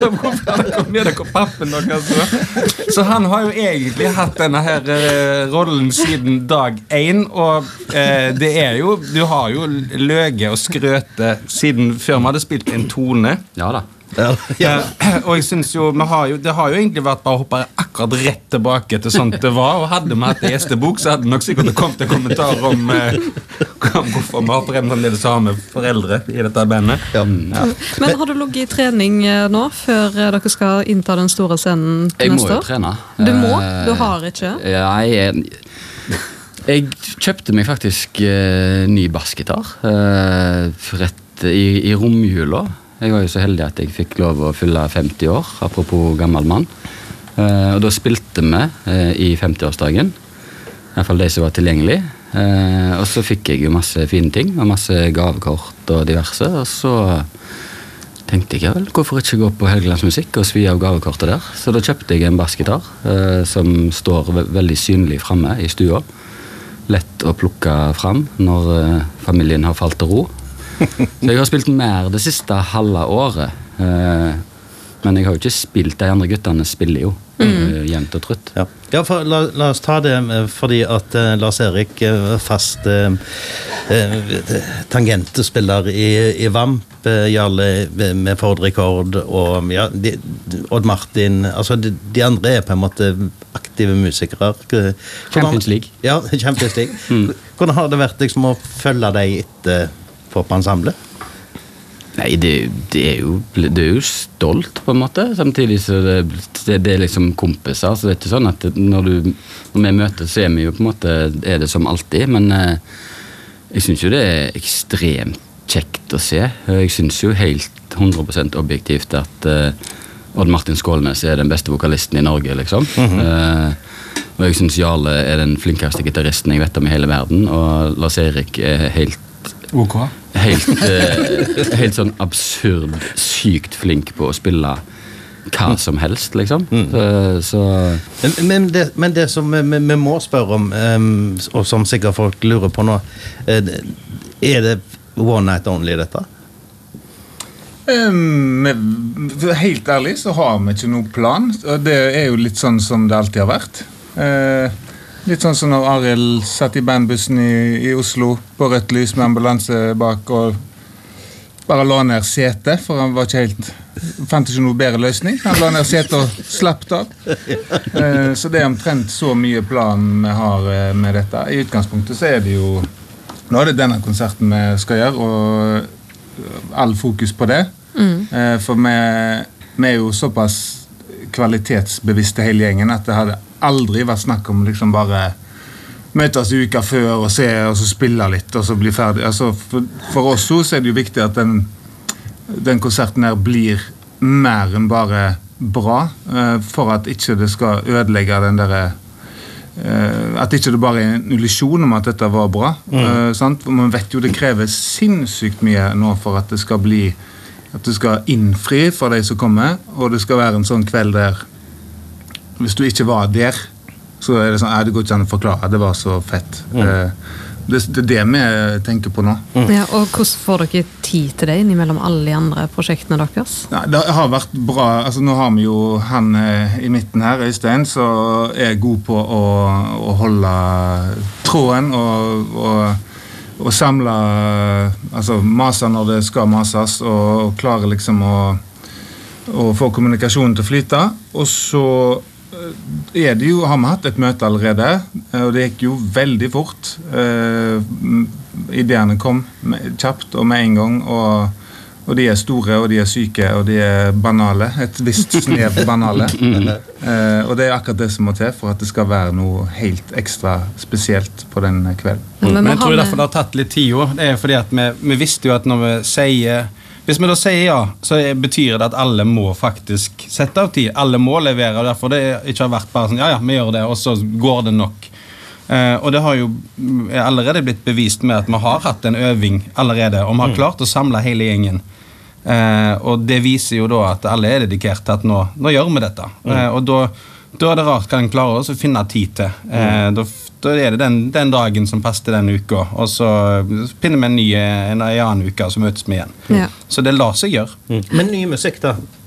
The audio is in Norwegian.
Kom med dere pappen Så han har jo egentlig hatt denne her rollen siden dag 1 og det jo du har jo løge og skrøte siden før vi hadde spilt en tone Ja da og jeg synes jo, det har jo egentlig vært bare å hoppe akkurat rett tilbake til sånt det var, og hadde vi hatt gjestebok så hadde nok sikkert det kommet en kommentar om hvorfor vi har fremdeles det samme foreldre i dette bandet Men har du ligget i trening nå før dere skal innta den store scenen Jeg må neste jo år? trene Du må? Du har ikke? Jeg kjøpte meg faktisk ny bassgitar rett i romjula Jeg var jo så heldig at jeg fikk lov å fylle 50 år, apropos gammel mann. Og da spilte vi i 50-årsdagen, i hvert fall de som var tilgjengelig. Og så fikk jeg jo masse fine ting, og masse gavekort og diverse. Og så tenkte jeg vel, hvorfor ikke gå på Helgelandsmusikk og svi av gavekortet der? Så da kjøpte jeg en bassgitar som står veldig synlig fremme i stua. Lett å plukke fram når familien har falt til ro. Så jeg har spilt mer det siste halve året men jeg har jo ikke spilt de andre guttene spiller jo jevnt og trutt Ja, for la oss ta det fordi at Lars-Erik fast tangentespiller i Vamp Jarle med Ford Rekord og ja, Odd Martin altså de andre på en måte aktive musikere Champions League Ja, Champions League Hvordan har det vært liksom å følge deg etter popensemblet? Nei, det jo stolt på en måte, samtidig så det liksom kompiser, så det ikke sånn at når vi møtes så vi jo på en måte, det som alltid, men jeg synes jo det ekstremt kjekt å se. Jeg synes jo helt 100% objektivt at Odd Martin Skålnes den beste vokalisten i Norge, liksom. Og jeg synes Jarle den flinkeste gitaristen jeg vet om i hele verden, og Lars-Erik helt helt sånn absurd sykt flink på å spille hva som helst liksom men det som vi må spørre om og som sikkert folk lurer på nå det one night only dette? Helt ærlig så har vi ikke noen plan og det jo litt sånn som det alltid har vært litt sånn som når Arild satt i bandbussen i Oslo på rødt lys med ambulanse bak og bare la ned sete for han var ikke helt fant ikke noe bedre løsning han la ned sete og slappte av så det omtrent så mye plan vi har med dette i utgangspunktet så det jo nå det denne konserten vi skal gjøre og all fokus på det for vi jo såpass kvalitetsbevisste hele gjengen at det hadde aldri vært snakk om liksom bare møtes uka før og se og så spille litt og så bli ferdig altså for oss så det jo viktig at den konserten her blir mer enn bare bra for at ikke det skal ødelegge den der at ikke det bare en illusjon om at dette var bra sant? For man vet jo det krever sinnssykt mye nå for at det skal bli at det skal innfri for de som kommer og det skal være en sånn kveld der hvis du ikke var der så det sånn, det går ikke an å forklare det var så fett det det vi tenker på nå Ja, og hvordan får dere tid til det innimellom alle de andre prosjektene deres? Ja, det har vært bra altså nå har vi jo han i midten her Øystein så god på å holde tråden og samle altså mase når det skal mases og klare liksom å få kommunikasjonen til å flyte og så det jo, har vi hatt et møte allerede og det gikk jo veldig fort ideene kom kjapt og med en gang og de store og de syke og de banale et visst snev banale og det akkurat det som må til for at det skal være noe helt ekstra spesielt på den kvelden men jeg tror derfor det har tatt litt tid det fordi at vi visste jo at når vi sier hvis vi da sier ja, så betyr det at alle må faktisk sette av tid. Alle må levere, og derfor det ikke har vært bare sånn, ja, vi gjør det, og så går det nok. Og det har jo allerede blitt bevist med at vi har hatt en øving allerede, og vi har klart å samle hele gjengen. Og det viser jo da at alle dedikert til at nå gjør vi dette. Og da det rart kan en klare oss å finne tid til. Da det den dagen som passer den uka, og så finner vi en annen uke, så møtes vi igjen. Ja. Så det lar seg gjøre. Men ny musikk da,